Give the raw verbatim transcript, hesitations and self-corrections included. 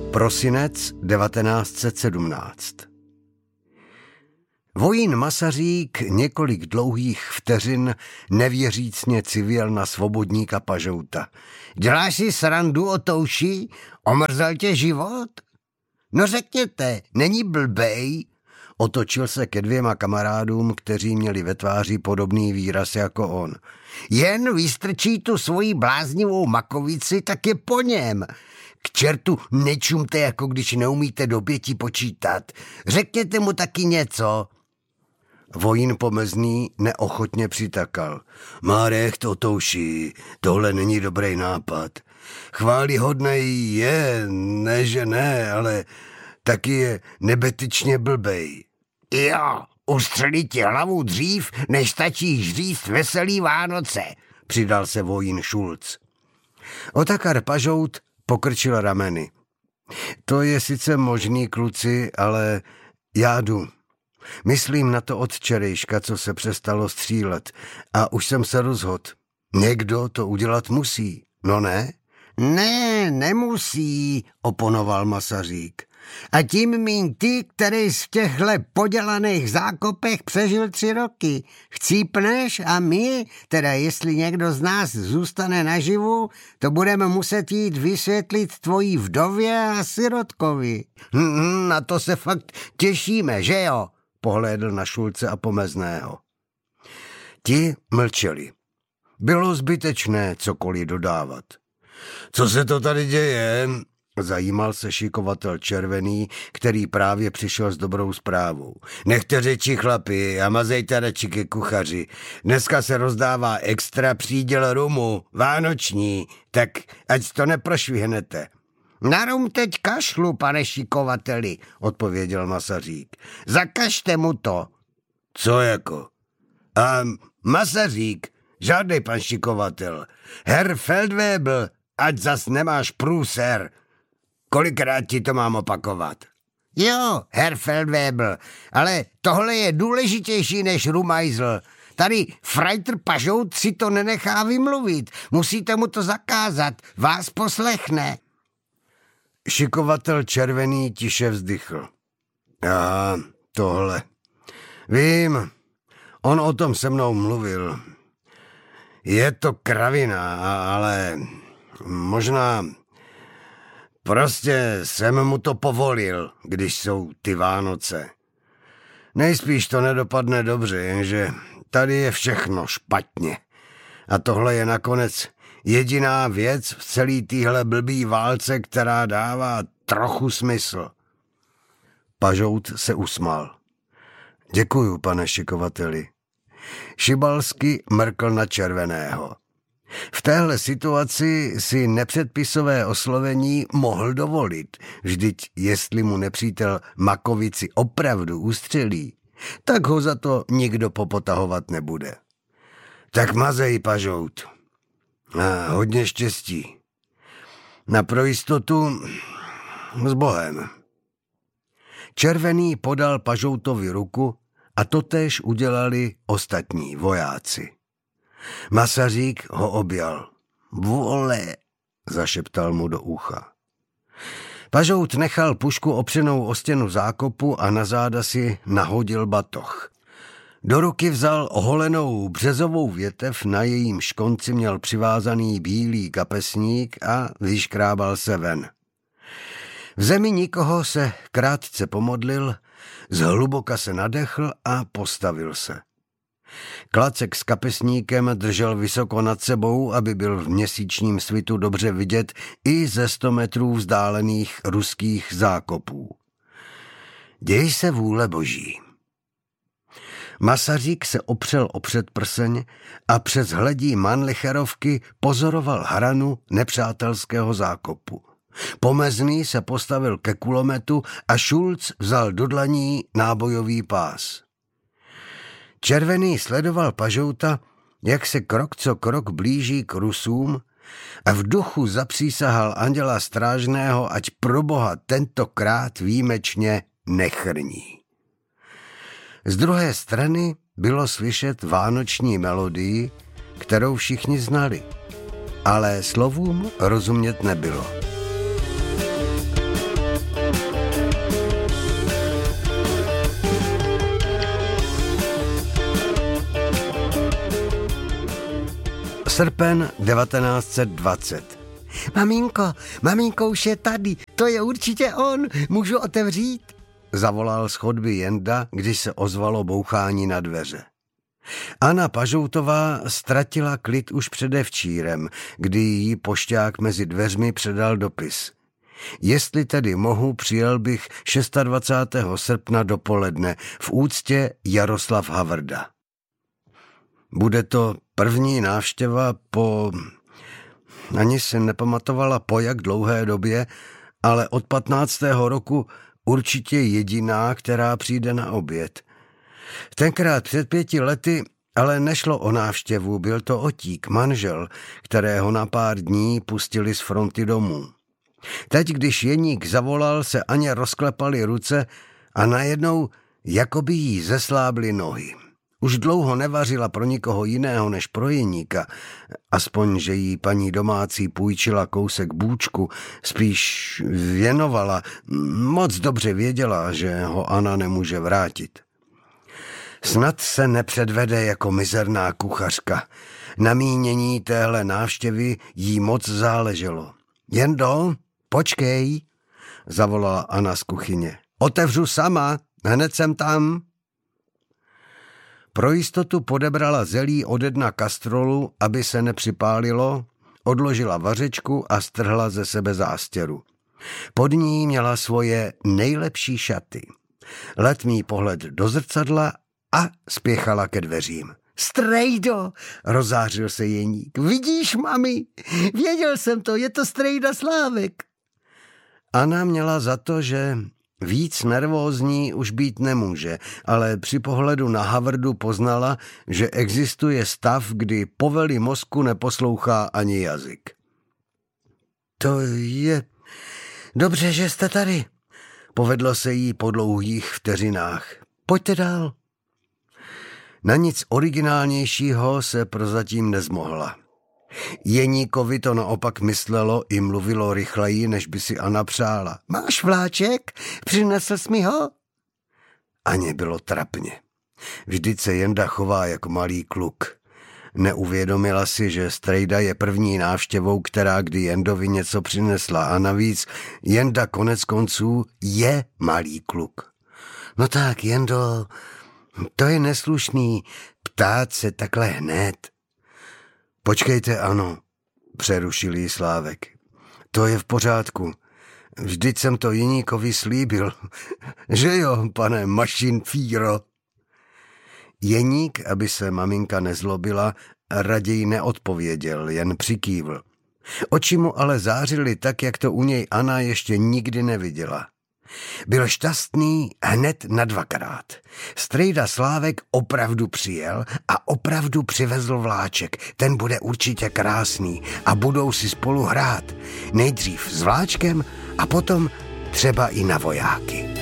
Prosinec devatenáct set sedmnáct. Vojín Masařík několik dlouhých vteřin nevěřícně civěl na svobodníka Pažouta. Děláš si srandu o Touši? Omrzel tě život? No řekněte, není blbej? Otočil se ke dvěma kamarádům, kteří měli ve tváři podobný výraz jako on. Jen vystrčí tu svoji bláznivou makovici, tak je po něm. K čertu nečumte, jako když neumíte do pěti počítat. Řekněte mu taky něco. Vojín Pomezný neochotně přitakal. Márech to Touši, tohle není dobrý nápad. Chválihodnej je, ne že ne, ale taky je nebetyčně blbej. Jo, ustřelí ti hlavu dřív, než stačí říct veselý Vánoce, přidal se vojín Šulc. Otakar Pažout pokrčil rameny. To je sice možný, kluci, ale já jdu. Myslím na to od včerejška, co se přestalo střílet, a už jsem se rozhodl. Někdo to udělat musí, no ne? Ne, nemusí, oponoval Masařík. A tím míň ty, který v těchto podělaných zákopech přežil tři roky. Chcípneš a my, teda jestli někdo z nás zůstane naživu, to budeme muset jít vysvětlit tvojí vdově a sirotkovi. Hm, na to se fakt těšíme, že jo? Pohlédl na Šulce a Pomezného. Ti mlčeli. Bylo zbytečné cokoliv dodávat. Co se to tady děje? Zajímal se šikovatel Červený, který právě přišel s dobrou zprávou. Nechte řeči, chlapi, a mazejte radši ke kuchaři. Dneska se rozdává extra příděl rumu, vánoční, tak ať to neprošvihnete. Na rum teď kašlu, pane šikovateli, odpověděl Masařík. Zakažte mu to. Co jako? A Masařík, žádnej pan šikovatel. Herr Feldwebel, ať zas nemáš průser. Kolikrát ti to mám opakovat? Jo, Herr Feldwebel, ale tohle je důležitější než rumajzl. Tady Freitr Pažout si to nenechá vymluvit. Musíte mu to zakázat, vás poslechne. Šikovatel Červený tiše vzdychl. Aha, tohle. Vím, on o tom se mnou mluvil. Je to kravina, ale možná... Prostě jsem mu to povolil, když jsou ty Vánoce. Nejspíš to nedopadne dobře, jenže tady je všechno špatně. A tohle je nakonec jediná věc v celé téhle blbý válce, která dává trochu smysl. Pažout se usmál. Děkuju, pane šikovateli. Šibalsky mrkl na Červeného. V téhle situaci si nepředpisové oslovení mohl dovolit, vždyť jestli mu nepřítel makovici opravdu ustřelí, tak ho za to nikdo popotahovat nebude. Tak mazej, Pažout. A hodně štěstí. Na pro jistotu s Bohem. Červený podal Pažoutovi ruku a totéž udělali ostatní vojáci. Masařík ho objal. Vole, zašeptal mu do ucha. Pažout nechal pušku opřenou o stěnu zákopu a na záda si nahodil batoh. Do ruky vzal oholenou březovou větev, na jejímž konci měl přivázaný bílý kapesník a vyškrábal se ven. V zemi nikoho se krátce pomodlil, zhluboka se nadechl a postavil se. Klacek s kapesníkem držel vysoko nad sebou, aby byl v měsíčním svitu dobře vidět i ze sto metrů vzdálených ruských zákopů. Děj se vůle boží. Masařík se opřel o předprseň a přes hledí Mannlicherovky pozoroval hranu nepřátelského zákopu. Pomezný se postavil ke kulometu a Šulc vzal do dlaní nábojový pás. Červený sledoval Pažouta, jak se krok co krok blíží k Rusům, a v duchu zapřísahal anděla strážného, ať proboha tentokrát výjimečně nechrní. Z druhé strany bylo slyšet vánoční melodii, kterou všichni znali, ale slovům rozumět nebylo. Srpen devatenáct set dvacet. Maminko, maminko už je tady, to je určitě on, můžu otevřít? Zavolal z chodby Jenda, když se ozvalo bouchání na dveře. Anna Pažoutová ztratila klid už předevčírem, kdy jí pošťák mezi dveřmi předal dopis. Jestli tedy mohu, přijel bych dvacátého šestého srpna dopoledne v úctě Jaroslav Havrda. Bude to první návštěva po... Ani si nepamatovala po jak dlouhé době, ale od patnáctého roku určitě jediná, která přijde na oběd. Tenkrát před pěti lety ale nešlo o návštěvu, byl to Otík, manžel, kterého na pár dní pustili z fronty domů. Teď, když Jeník zavolal, se Aně rozklepaly ruce a najednou jakoby jí zeslábly nohy. Už dlouho nevařila pro nikoho jiného než pro Jeníka, aspoň, že jí paní domácí půjčila kousek bůčku, spíš věnovala, moc dobře věděla, že ho Anna nemůže vrátit. Snad se nepředvede jako mizerná kuchařka. Na mínění téhle návštěvy jí moc záleželo. Jendo, počkej, zavolala Anna z kuchyně. Otevřu sama, hned jsem tam. Pro jistotu podebrala zelí ode dna kastrolu, aby se nepřipálilo, odložila vařečku a strhla ze sebe zástěru. Pod ní měla svoje nejlepší šaty. Letmý pohled do zrcadla a spěchala ke dveřím. Strejdo, rozářil se Jeník. Vidíš, mami, věděl jsem to, je to strejda Slávek. Anna měla za to, že víc nervózní už být nemůže, ale při pohledu na Havrdu poznala, že existuje stav, kdy povely mozku neposlouchá ani jazyk. To je dobře, že jste tady, povedlo se jí po dlouhých vteřinách. Pojďte dál. Na nic originálnějšího se prozatím nezmohla. Jeníkovi to naopak myslelo i mluvilo rychleji, než by si Anna přála. Máš vláček? Přinesl jsi mi ho? Aně bylo trapně. Vždyť se Jenda chová jako malý kluk. Neuvědomila si, že strejda je první návštěvou, která kdy Jendovi něco přinesla a navíc Jenda konec konců je malý kluk. No tak, Jendo, to je neslušný ptát se takhle hned. Počkejte, ano, přerušil jí Slávek. To je v pořádku. Vždyť jsem to Jeníkovi slíbil. Že jo, pane Mašinfíro? Jeník, aby se maminka nezlobila, raději neodpověděl, jen přikývl. Oči mu ale zářily tak, jak to u něj Anna ještě nikdy neviděla. Byl šťastný hned na dvakrát. Strejda Slávek opravdu přijel a opravdu přivezl vláček. Ten bude určitě krásný a budou si spolu hrát. Nejdřív s vláčkem a potom třeba i na vojáky.